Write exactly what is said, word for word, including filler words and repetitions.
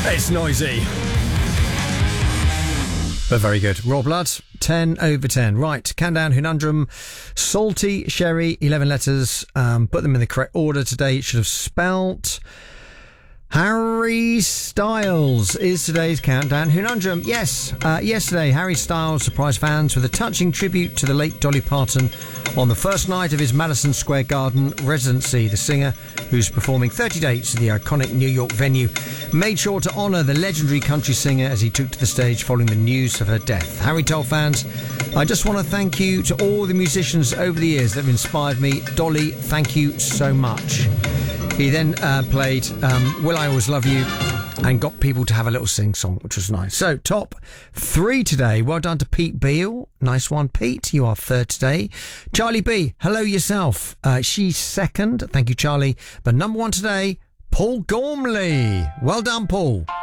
It's noisy. But very good. Raw Blood, ten over ten. Right, Countdown Conundrum. Salty Sherry, eleven letters. Um, put them in the correct order today. It should have spelt... Harry Styles is today's Countdown Conundrum. Yes, uh, yesterday Harry Styles surprised fans with a touching tribute to the late Dolly Parton on the first night of his Madison Square Garden residency. The singer, who's performing thirty dates at the iconic New York venue, made sure to honour the legendary country singer as he took to the stage following the news of her death. Harry told fans, "I just want to thank you to all the musicians over the years that have inspired me. Dolly, thank you so much." He then uh, played um, Will I Always Love You and got people to have a little sing-song, which was nice. So, top three today. Well done to Pete Beale. Nice one, Pete. You are third today. Charlie B, hello yourself. Uh, she's second. Thank you, Charlie. But number one today, Paul Gormley. Well done, Paul.